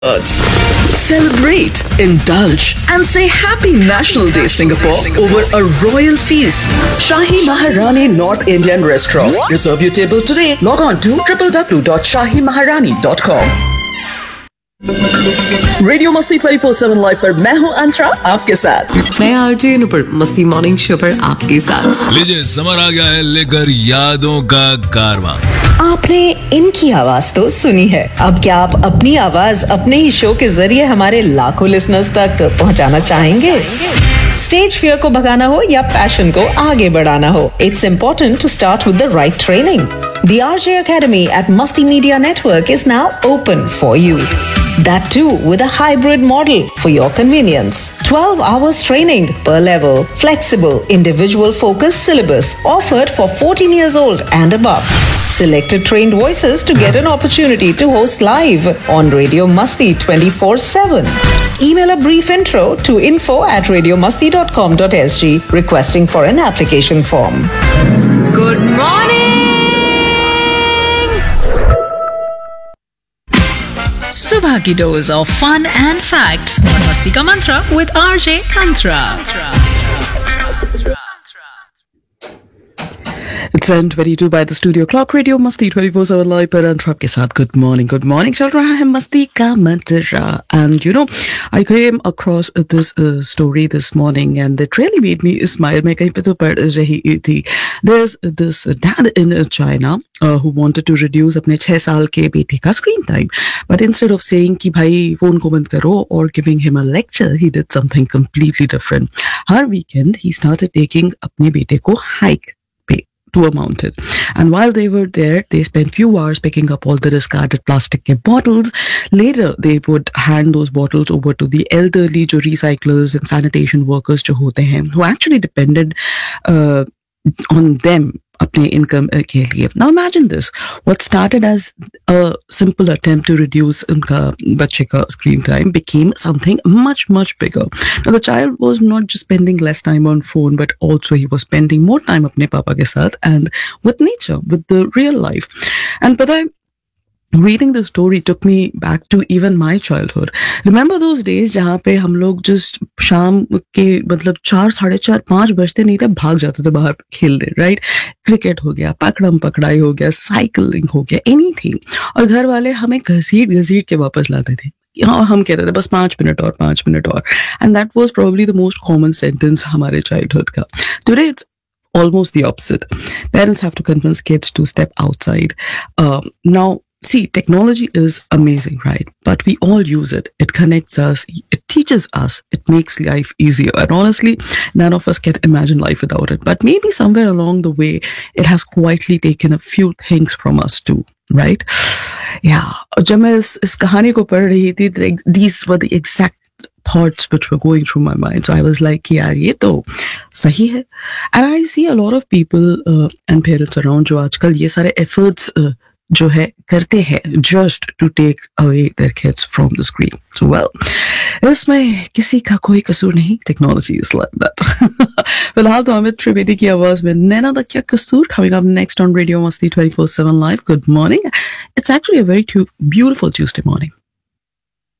Celebrate, indulge, and say Happy National Day, Singapore, over a royal feast. Shahi Maharani North Indian Restaurant. Reserve your table today. Log on to www.shahimaharani.com. Radio मस्ती 24/7 live पर मैं हूं अंतरा आपके साथ। मैं RJ Nupur मस्ती morning show पर आपके साथ। लीजिए समर आ गया है लेकर यादों का कारवां। आपने इनकी आवाज तो सुनी है, अब क्या आप अपनी आवाज अपने ही शो के जरिए हमारे लाखों लिसनर्स तक पहुंचाना चाहेंगे? स्टेज फियर को भगाना हो या पैशन को आगे बढ़ाना हो, it's important to start with the right training. The RJ Academy at Masti Media Network is now open for you. That too with a hybrid model for your convenience. 12 hours training per level, flexible, individual focused syllabus offered for 14 years old and above. Selected trained voices to get an opportunity to host live on Radio Masti 24/7. Email a brief intro to info@radiomasti.com.sg requesting for an application form. Good morning! सुबह की dose of fun and facts, मस्ती का मंत्रा with RJ Antara. It's 10:22 by the studio clock. Radio Masti 24/7 live पर अंतरा के साथ good morning चल रहा है मस्ती का मंत्रा। And you know, I came across this story this morning and it really made me smile. मैं कहीं पे तो पढ़ रही थी। There's this dad in China who wanted to reduce अपने 6 साल के बेटे का screen time, but instead of saying कि भाई फोन को बंद करो or giving him a lecture, he did something completely different. Her weekend he started taking अपने बेटे को hike to a mountain, and while they were there they spent few hours picking up all the discarded plastic bottles. Later they would hand those bottles over to the elderly जो recyclers and sanitation workers जो होते हैं, who actually depended on them अपने income के लिए. Now imagine this, what started as a simple attempt to reduce उनका बच्चे का screen time became something much bigger. Now the child was not just spending less time on phone, but also he was spending more time अपने पापा के साथ and with nature, with the real life. And पता है, reading the story took me back to even my childhood. Remember those days जहाँ पे हम लोग just शाम के मतलब 4, 4:30, 5 बजते नहीं थे, भाग जाते थे बाहर खेलने, right? क्रिकेट हो गया, पकड़म पकड़ाई हो गया, साइकिलिंग हो गया, anything. और घर वाले हमें घसीट के वापस लाते थे। हाँ, हम कहते थे बस 5 मिनट और। And that was probably the most common sentence हमारे childhood का. Today it's almost the opposite. Parents have to convince kids to step outside. Now, see, technology is amazing, right? But we all use it. It connects us. It teaches us. It makes life easier. And honestly, none of us can imagine life without it. But maybe somewhere along the way, it has quietly taken a few things from us too, right? Yeah. जब मैं इस कहानी को पढ़ रही थी, these were the exact thoughts which were going through my mind. So I was like, यार ये तो सही है. And I see a lot of people and parents around जो आजकल ये सारे efforts जो है करते हैं just to take away their kids from the screen. So well, इसमें किसी का कोई कसूर नहीं, technology is like that. फिलहाल तो अमित त्रिवेदी की आवाज में नैना दा क्या कसूर, coming up next on Radio Masti 24/7 live. Good morning. It's actually a very beautiful Tuesday morning.